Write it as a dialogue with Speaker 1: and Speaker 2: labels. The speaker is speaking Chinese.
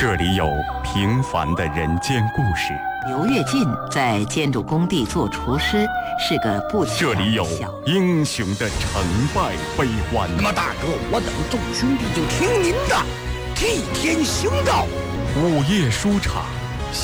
Speaker 1: 这里有平凡的人间故事，
Speaker 2: 刘跃进在建筑工地做厨师，是个不起眼的小。
Speaker 1: 这里有英雄的成败悲欢。
Speaker 3: 那么大哥，我等众兄弟就听您的，替天行道。
Speaker 1: 午夜书场，